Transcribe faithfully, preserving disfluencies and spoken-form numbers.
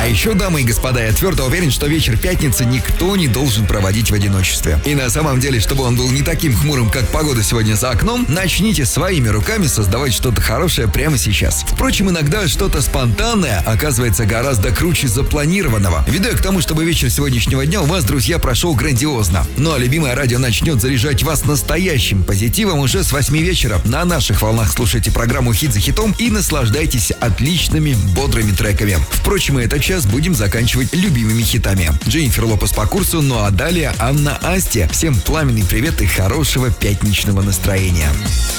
А еще, дамы и господа, я твердо уверен, что вечер пятницы никто не должен проводить в одиночестве. И на самом деле, чтобы он был не таким хмурым, как погода сегодня за окном, начните своими руками создавать что-то хорошее прямо сейчас. Впрочем, иногда что-то спонтанное оказывается гораздо круче запланированного. Веду я к тому, чтобы вечер сегодняшнего дня у вас, друзья, прошел грандиозно. Ну а любимое радио начнет заряжать вас настоящим позитивом уже с восьми вечера. На наших волнах слушайте программу «Хит за хитом» и наслаждайтесь отличными, бодрыми треками. Впрочем, этот час будем заканчивать любимыми хитами. Дженнифер Лопес по курсу, ну а далее Анна Асти. Всем пламенный привет и хорошего пятничного настроения.